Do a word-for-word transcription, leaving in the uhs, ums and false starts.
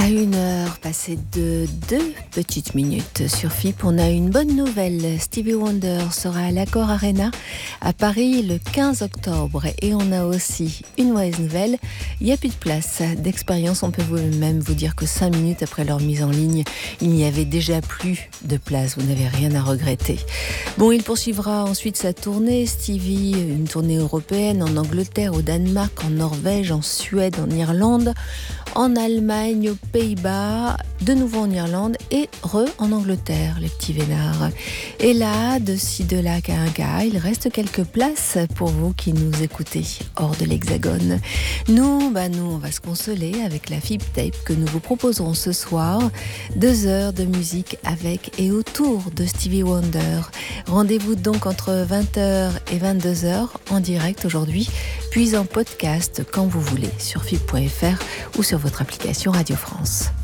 une heure passée de deux petites minutes sur F I P, on a une bonne nouvelle. Stevie Wonder sera à l'Accor Arena à Paris le quinze octobre. Et on a aussi une mauvaise nouvelle, il n'y a plus de place. D'expérience, on peut même vous dire que cinq minutes après leur mise en ligne, il n'y avait déjà plus de place. Vous n'avez rien à regretter. Bon, il poursuivra ensuite sa tournée, Stevie, une tournée européenne en Angleterre, au Danemark, en Norvège, en Suède, en Irlande, en Allemagne, aux Pays-Bas, de nouveau en Irlande et re en Angleterre, les petits vénards. Et là, de ci, de là, qu'à un gars, il reste quelques places pour vous qui nous écoutez hors de l'Hexagone. Nous, bah nous, on va se consoler avec la F I P Tape que nous vous proposerons ce soir. Deux heures de musique avec et autour de Stevie Wonder. Rendez-vous donc entre vingt heures et vingt-deux heures en direct aujourd'hui, puis en podcast quand vous voulez sur F I P point F R ou sur votre application Radio France.